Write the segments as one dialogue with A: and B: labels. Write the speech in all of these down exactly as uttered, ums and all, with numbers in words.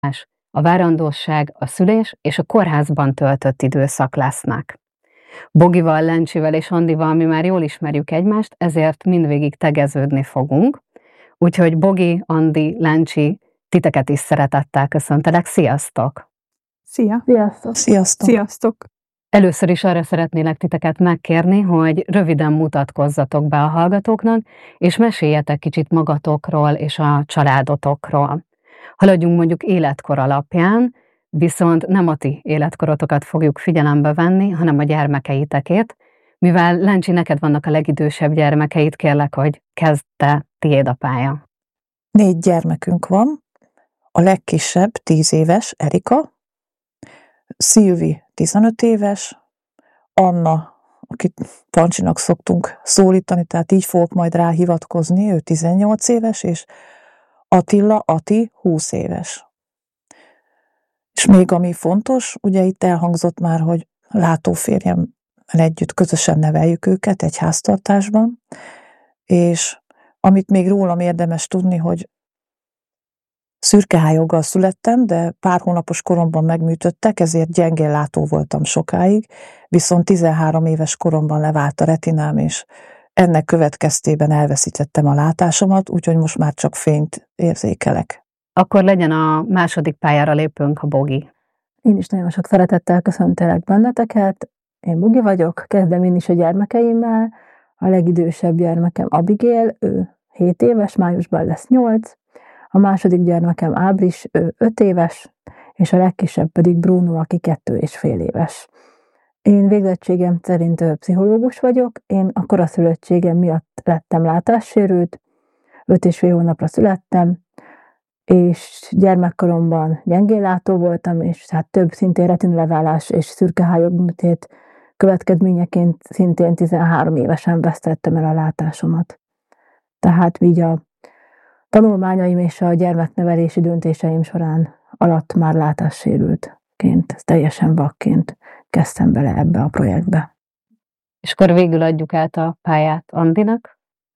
A: a várandósság, a szülés és a kórházban töltött időszak lesznek. Bogival, Lencsivel és Andival mi már jól ismerjük egymást, ezért mindvégig tegeződni fogunk. Úgyhogy Bogi, Andi, Lencsi, titeket is szeretettel köszöntelek. Sziasztok!
B: Szia!
C: Sziasztok!
B: Sziasztok! Sziasztok!
A: Először is arra szeretnélek titeket megkérni, hogy röviden mutatkozzatok be a hallgatóknak, és meséljetek kicsit magatokról és a családotokról. Haladjunk mondjuk életkor alapján, viszont nem a ti életkorotokat fogjuk figyelembe venni, hanem a gyermekeitekét. Mivel Lencsi, neked vannak a legidősebb gyermekeid, kérlek, hogy kezd te, tiéd a pálya.
C: Négy gyermekünk van, a legkisebb tíz éves, Erika, Szilvi tizenöt éves, Anna, akit Pancsinak szoktunk szólítani, tehát így fogok majd rá hivatkozni, ő tizennyolc éves, és Attila, Ati, húsz éves. És még ami fontos, ugye itt elhangzott már, hogy látóférjemmel együtt közösen neveljük őket egy háztartásban, és amit még rólam érdemes tudni, hogy szürkehályoggal születtem, de pár hónapos koromban megműtöttek, ezért gyengén látó voltam sokáig, viszont tizenhárom éves koromban levált a retinám, és ennek következtében elveszítettem a látásomat, úgyhogy most már csak fényt érzékelek.
A: Akkor legyen a második pályára lépünk, a Bogi.
D: Én is nagyon sok szeretettel köszöntelek benneteket. Én Bogi vagyok, kezdem én is a gyermekeimmel. A legidősebb gyermekem Abigail, ő hét éves, májusban lesz nyolc. A második gyermekem Ábris, ő öt éves, és a legkisebb pedig Bruno, aki kettő és fél éves. Én végzettségem szerint pszichológus vagyok, én a koraszülöttségem miatt lettem látássérült, öt és fél hónapra születtem, és gyermekkoromban gyengénlátó voltam, és hát több szintén retinaleválás és szürkehályogműtét következményeként szintén tizenhárom évesen vesztettem el a látásomat. Tehát így a tanulmányaim és a gyermeknevelési döntéseim során alatt már látássérültként, teljesen vakként kezdtem bele ebbe a projektbe.
A: És akkor végül adjuk át a pályát Andinak.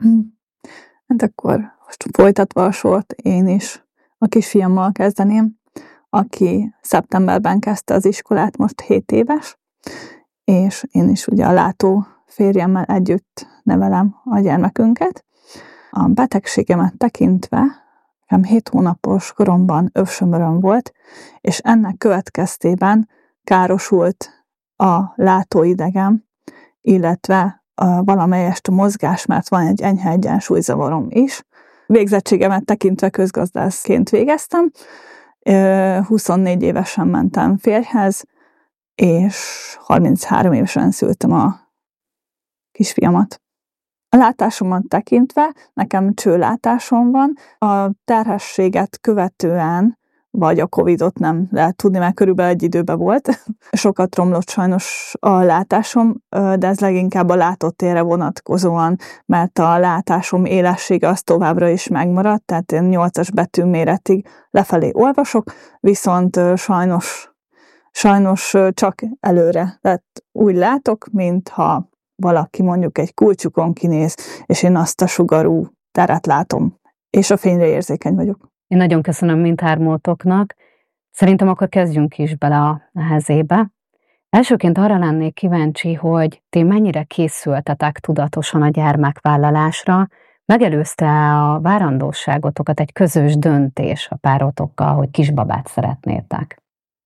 B: Hát akkor most folytatva a sort, én is a kisfiammal kezdeném, aki szeptemberben kezdte az iskolát, most hét éves, és én is ugye a látó férjemmel együtt nevelem a gyermekünket. A betegségemet tekintve, nekem hét hónapos koromban övsömöröm volt, és ennek következtében károsult a látóidegem, illetve a valamelyest a mozgás, mert van egy enyhe egyensúlyzavarom is. Végzettségemet tekintve közgazdászként végeztem, huszonnégy évesen mentem férjhez, és harminchárom évesen szültem a kisfiamat. A látásomat tekintve nekem csőlátásom van, a terhességet követően, vagy a Covidot nem lehet tudni, mert körülbelül egy időben volt. Sokat romlott sajnos a látásom, de ez leginkább a látótérre vonatkozóan, mert a látásom élessége az továbbra is megmaradt, tehát én nyolcas betűméretig lefelé olvasok, viszont sajnos, sajnos csak előre. Tehát úgy látok, mintha valaki mondjuk egy kulcsukon kinéz, és én azt a sugarú teret látom, és a fényre érzékeny vagyok.
A: Én nagyon köszönöm mindhármótoknak. Szerintem akkor kezdjünk is bele a nehezébe. Elsőként arra lennék kíváncsi, hogy ti mennyire készültetek tudatosan a gyermekvállalásra, megelőzte a várandóságotokat egy közös döntés a párotokkal, hogy kisbabát szeretnétek?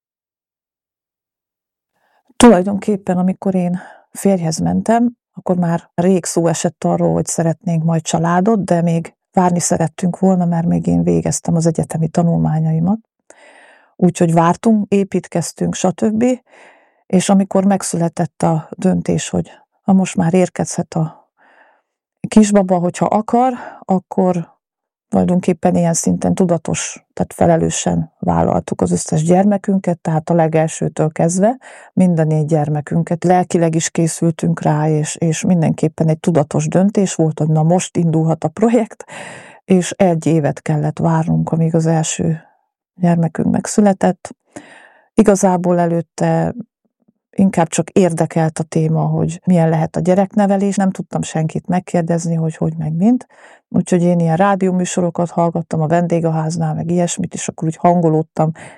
C: Tulajdonképpen, amikor én férjhez mentem, akkor már rég szó esett arról, hogy szeretnénk majd családot, de még várni szerettünk volna, mert még én végeztem az egyetemi tanulmányaimat. Úgyhogy vártunk, építkeztünk, stb. És amikor megszületett a döntés, hogy ha most már érkezhet a kisbaba, hogyha akar, akkor tulajdonképpen ilyen szinten tudatos, tehát felelősen vállaltuk az összes gyermekünket, tehát a legelsőtől kezdve minden négy gyermekünket. Lelkileg is készültünk rá, és, és mindenképpen egy tudatos döntés volt, hogy na most indulhat a projekt, és egy évet kellett várnunk, amíg az első gyermekünk megszületett. Igazából előtte inkább csak érdekelt a téma, hogy milyen lehet a gyereknevelés, nem tudtam senkit megkérdezni, hogy hogy meg mint. Úgyhogy én ilyen rádióműsorokat hallgattam a vendégháznál, meg ilyesmit, és akkor úgy hangolódtam